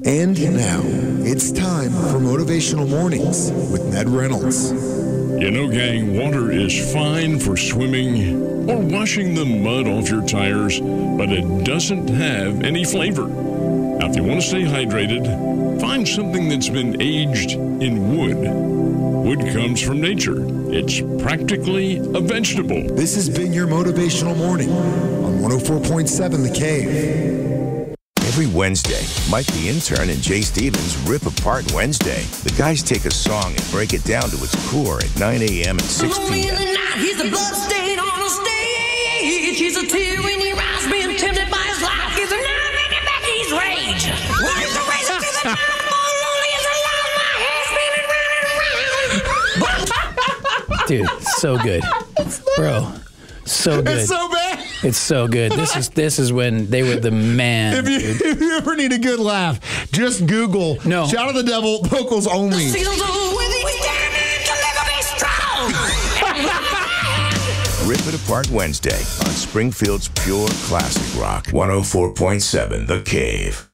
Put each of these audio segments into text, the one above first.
And now, it's time for Motivational Mornings with Ned Reynolds. You know, gang, water is fine for swimming or washing the mud off your tires, but it doesn't have any flavor. Now, if you want to stay hydrated, find something that's been aged in wood. Wood comes from nature. It's practically a vegetable. This has been your Motivational Morning on 104.7 The Cave. Every Wednesday, Mike the Intern and Jay Stevens rip apart Wednesday. The guys take a song and break it down to its core at 9 a.m. and 6 p.m. He's a blood stain on a stage. He's a tear in your eyes, being tempted by his life. He's a nerve in your back, he's rage. What is the reason to the time? More lonely is alive. My hair's spinning round and round. Dude, so good. Bro, so good. It's so bad. It's so good. This is when they were the man. If you ever need a good laugh, just Google Shout of the Devil vocals only. Rip it apart Wednesday on Springfield's Pure Classic Rock 104.7 The Cave.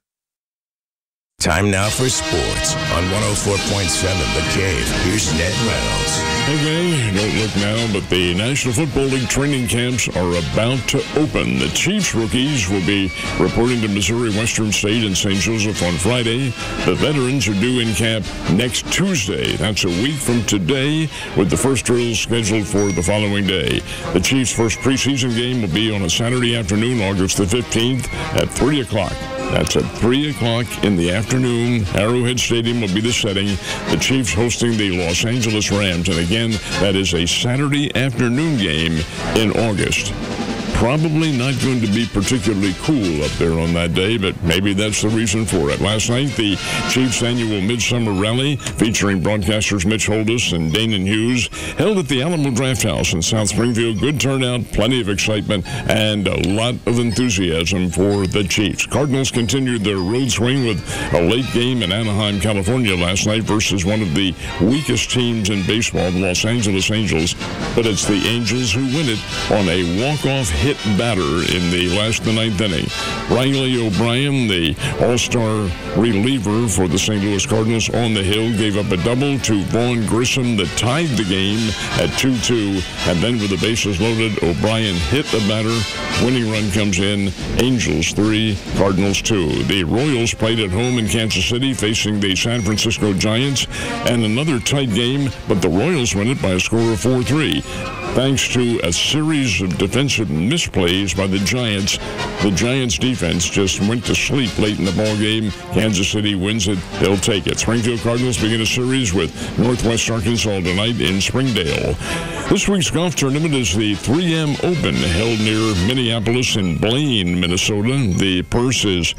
Time now for sports on 104.7 The Cave. Here's Ned Reynolds. Okay, don't look now, but the National Football League training camps are about to open. The Chiefs rookies will be reporting to Missouri Western State and St. Joseph on Friday. The veterans are due in camp next Tuesday. That's a week from today, with the first drills scheduled for the following day. The Chiefs' first preseason game will be on a Saturday afternoon, August the 15th at 3 o'clock. That's at 3 o'clock in the afternoon. Arrowhead Stadium will be the setting. The Chiefs hosting the Los Angeles Rams. And again, that is a Saturday afternoon game in August. Probably not going to be particularly cool up there on that day, but maybe that's the reason for it. Last night, the Chiefs' annual Midsummer Rally, featuring broadcasters Mitch Holdus and Danon Hughes, held at the Alamo Drafthouse in South Springfield. Good turnout, plenty of excitement, and a lot of enthusiasm for the Chiefs. Cardinals continued their road swing with a late game in Anaheim, California last night versus one of the weakest teams in baseball, the Los Angeles Angels. But it's the Angels who win it on a walk-off hit batter in the last of the ninth inning. Riley O'Brien, the all-star reliever for the St. Louis Cardinals on the hill, gave up a double to Vaughn Grissom that tied the game at 2-2. And then with the bases loaded, O'Brien hit the batter. Winning run comes in. Angels 3, Cardinals 2. The Royals played at home in Kansas City facing the San Francisco Giants. And another tight game, but the Royals win it by a score of 4-3. Thanks to a series of defensive misplays by the Giants. The Giants defense just went to sleep late in the ball game. Kansas City wins it. They'll take it. Springfield Cardinals begin a series with Northwest Arkansas tonight in Springdale. This week's golf tournament is the 3M Open, held near Minneapolis in Blaine, Minnesota. The purse is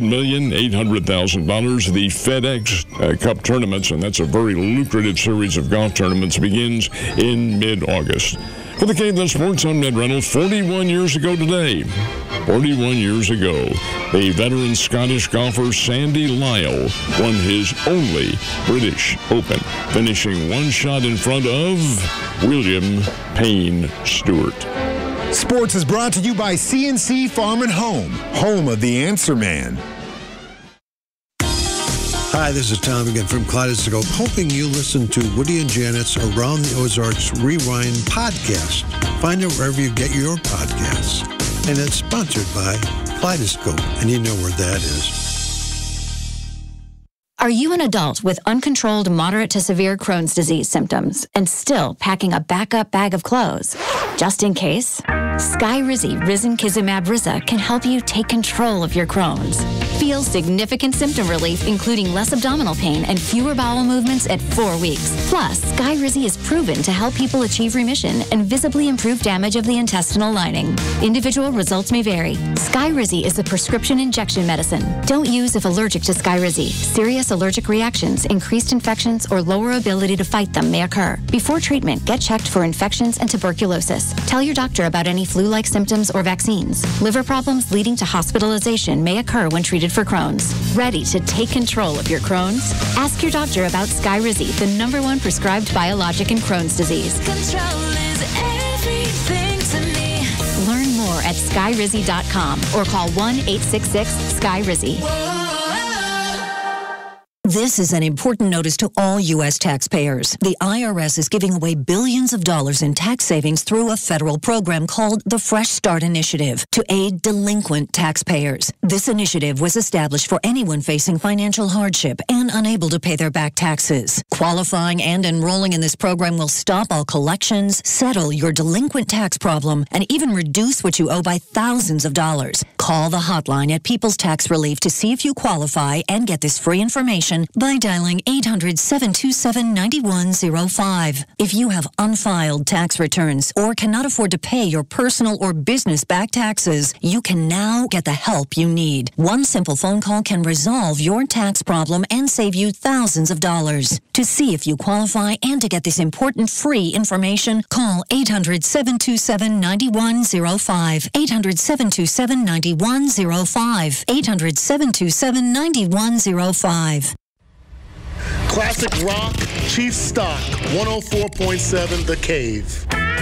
$8,800,000. The FedEx Cup tournaments, and that's a very lucrative series of golf tournaments, begins in mid-August. For the Cave Sports, I'm Ned Reynolds. 41 years ago today, 41 years ago, the veteran Scottish golfer Sandy Lyle won his only British Open, finishing one shot in front of William Payne Stewart. Sports is brought to you by CNC Farm and Home, home of the Answer Man. Hi, this is Tom again from Kaleidoscope, hoping you listen to Woody and Janet's Around the Ozarks Rewind podcast. Find it wherever you get your podcasts. And it's sponsored by Kaleidoscope, and you know where that is. Are you an adult with uncontrolled moderate to severe Crohn's disease symptoms and still packing a backup bag of clothes? Just in case, Skyrizi Risankizumab Riza can help you take control of your Crohn's. Feel significant symptom relief, including less abdominal pain and fewer bowel movements at 4 weeks. Plus, Skyrizi is proven to help people achieve remission and visibly improve damage of the intestinal lining. Individual results may vary. Skyrizi is a prescription injection medicine. Don't use if allergic to Skyrizi. Serious allergic reactions, increased infections, or lower ability to fight them may occur. Before treatment, get checked for infections and tuberculosis. Tell your doctor about any flu-like symptoms or vaccines. Liver problems leading to hospitalization may occur when treated for Crohn's. Ready to take control of your Crohn's? Ask your doctor about Skyrizi, the #1 prescribed biologic in Crohn's disease. Control is everything to me. Learn more at skyrizi.com or call 1-866-SKYRIZI. This is an important notice to all U.S. taxpayers. The IRS is giving away billions of dollars in tax savings through a federal program called the Fresh Start Initiative to aid delinquent taxpayers. This initiative was established for anyone facing financial hardship and unable to pay their back taxes. Qualifying and enrolling in this program will stop all collections, settle your delinquent tax problem, and even reduce what you owe by thousands of dollars. Call the hotline at People's Tax Relief to see if you qualify and get this free information by dialing 800-727-9105. If you have unfiled tax returns or cannot afford to pay your personal or business back taxes, you can now get the help you need. One simple phone call can resolve your tax problem and save you thousands of dollars. To see if you qualify and to get this important free information, call 800-727-9105. 800-727-9105. 800-727-9105. Classic rock, Chief Stock, 104.7 The Cave.